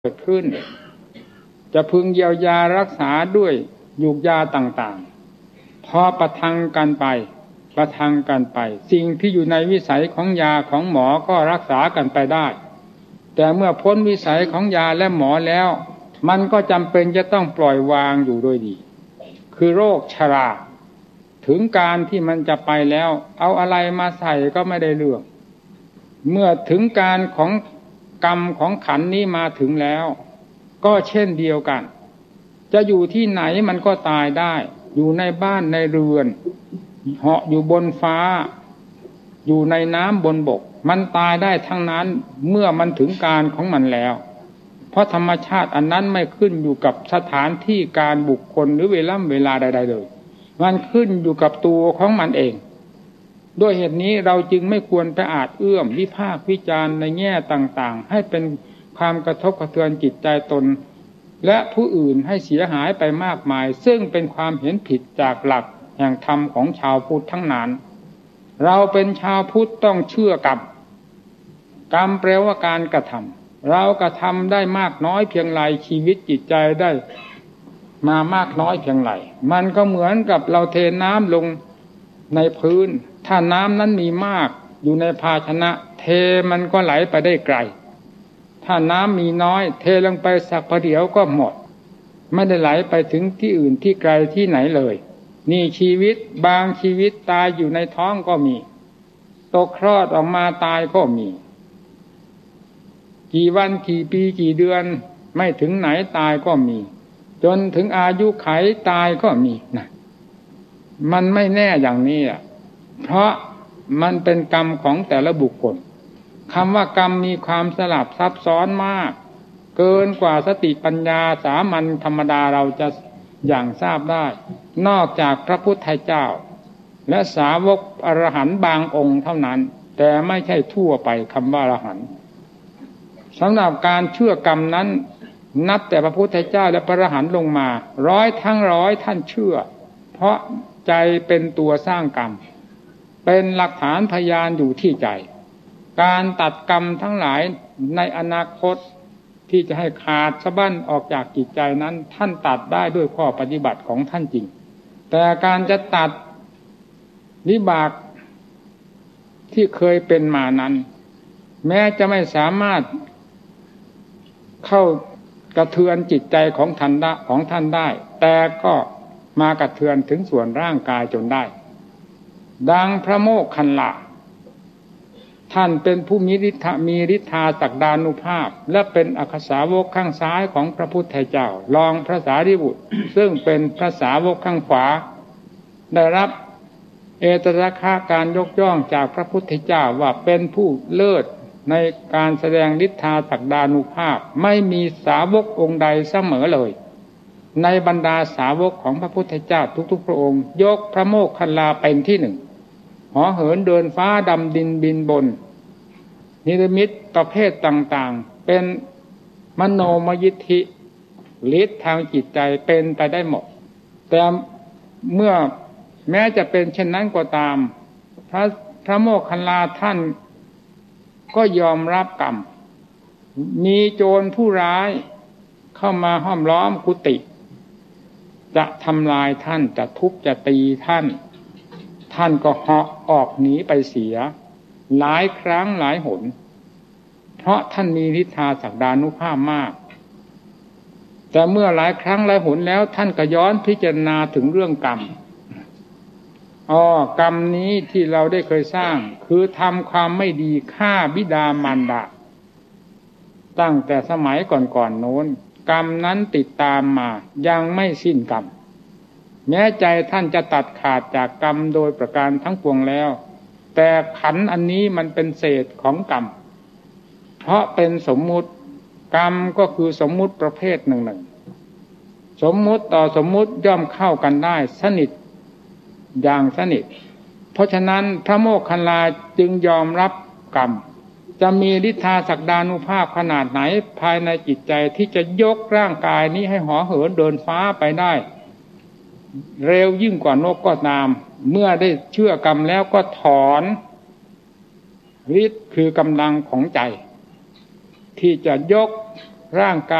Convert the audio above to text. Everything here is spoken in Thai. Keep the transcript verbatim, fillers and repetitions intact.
เกิดขึ้นจะพึงเยียวยารักษาด้วยยูกยาต่างๆพอประทังกันไปประทังกันไปสิ่งที่อยู่ในวิสัยของยาของหมอก็รักษากันไปได้แต่เมื่อพ้นวิสัยของยาและหมอแล้วมันก็จำเป็นจะต้องปล่อยวางอยู่โดยดีคือโรคชราถึงการที่มันจะไปแล้วเอาอะไรมาใส่ก็ไม่ได้เรื่องเมื่อถึงการของกรรมของขันนี้มาถึงแล้วก็เช่นเดียวกันจะอยู่ที่ไหนมันก็ตายได้อยู่ในบ้านในเรือนเหาะอยู่บนฟ้าอยู่ในน้ำบนบกมันตายได้ทั้งนั้นเมื่อมันถึงการของมันแล้วเพราะธรรมชาติอันนั้นไม่ขึ้นอยู่กับสถานที่การบุคคลหรือเวลาเวลาใดๆเลยมันขึ้นอยู่กับตัวของมันเองด้วยเหตุนี้เราจึงไม่ควรไปอาจเอื้อมวิพากษ์วิจารณ์ในแง่ต่างๆให้เป็นความกระทบกระเทือนจิตใจตนและผู้อื่นให้เสียหายไปมากมายซึ่งเป็นความเห็นผิดจากหลักแห่งธรรมของชาวพุทธทั้งนั้นเราเป็นชาวพุทธต้องเชื่อกรรมกรรมแปลว่าการกระทำเรากระทำได้มากน้อยเพียงไรชีวิตจิตใจได้มามากน้อยเพียงไรมันก็เหมือนกับเราเทน้ำลงในพื้นถ้าน้ำนั้นมีมากอยู่ในภาชนะเทมันก็ไหลไปได้ไกลถ้าน้ำมีน้อยเทลงไปสักประเดี๋ยวก็หมดไม่ได้ไหลไปถึงที่อื่นที่ไกลที่ไหนเลยนี่ชีวิตบางชีวิตตายอยู่ในท้องก็มีตกคลอดออกมาตายก็มีกี่วันกี่ปีกี่เดือนไม่ถึงไหนตายก็มีจนถึงอายุไขตายก็มีนะมันไม่แน่อย่างนี้อ่ะเพราะมันเป็นกรรมของแต่ละบุคคลคำว่ากรรมมีความสลับซับซ้อนมากเกินกว่าสติปัญญาสามัญธรรมดาเราจะอย่างทราบได้นอกจากพระพุทธเจ้าและสาวกอรหันต์บางองค์เท่านั้นแต่ไม่ใช่ทั่วไปคำว่าอรหันต์สำหรับการเชื่อกรรมนั้นนับแต่พระพุทธเจ้าและพระอรหันต์ลงมาร้อยทั้งร้อยท่านเชื่อเพราะใจเป็นตัวสร้างกรรมเป็นหลักฐานพยานอยู่ที่ใจการตัดกรรมทั้งหลายในอนาคตที่จะให้ขาดสะบั้นออกจากจิตใจนั้นท่านตัดได้ด้วยข้อปฏิบัติของท่านจริงแต่การจะตัดวิบากที่เคยเป็นมานั้นแม้จะไม่สามารถเข้ากระเทือนจิตใจของท่านได้ของท่านได้แต่ก็มากระเทือนถึงส่วนร่างกายจนได้ดังพระโมคคัลลาท่านเป็นผู้มีฤทธามีฤทธาศักดานุภาพและเป็นอัครสาวกข้างซ้ายของพระพุทธเจ้ารองพระสารีบุตรซึ่งเป็นพระสาวกข้างขวาได้รับเอตทัคคะการยกย่องจากพระพุทธเจ้าว่าเป็นผู้เลิศในการแสดงฤทธาศักดานุภาพไม่มีสาวกองค์ใดเสมอเลยในบรรดาสาวกของพระพุทธเจ้าทุกๆพระองค์ยกพระโมคคัลลาเป็นที่หนึ่งหอเหินเดินฟ้าดำดินบินบนนิมิตประเภทต่างๆเป็นมโนมยิทธิฤทธิ์ทางจิตใจเป็นไปได้หมดแต่เมื่อแม้จะเป็นเช่นนั้นก็ตามพระพระโมคคัลลาท่านก็ยอมรับกรรมมีโจรผู้ร้ายเข้ามาห้อมล้อมกุฏิจะทำลายท่านจะทุบจะตีท่านท่านก็เหาะออกหนีไปเสียหลายครั้งหลายหนเพราะท่านมีฤทธาศักดานุภาพมากแต่เมื่อหลายครั้งหลายหนแล้วท่านก็ย้อนพิจารณาถึงเรื่องกรรมอ๋อกรรมนี้ที่เราได้เคยสร้างคือทำความไม่ดีฆ่าบิดามารดาตั้งแต่สมัยก่อนๆโน้นกรรมนั้นติดตามมายังไม่สิ้นกรรมแม้ใจท่านจะตัดขาดจากกรรมโดยประการทั้งปวงแล้วแต่ขันธ์อันนี้มันเป็นเศษของกรรมเพราะเป็นสมมุติกรรมก็คือสมมุติประเภทหนึ่งหนึ่งสมมุติต่อสมมุติย่อมเข้ากันได้สนิทอย่างสนิทเพราะฉะนั้นพระโมคคัลลาจึงยอมรับกรรมจะมีฤทธาศักดานุภาพขนาดไหนภายในจิตใจที่จะยกร่างกายนี้ให้ห่อเหินเดินฟ้าไปได้เร็วยิ่งกว่านกก็ตามเมื่อได้เชื่อกรรมแล้วก็ถอนฤทธิ์คือกำลังของใจที่จะยกร่างกาย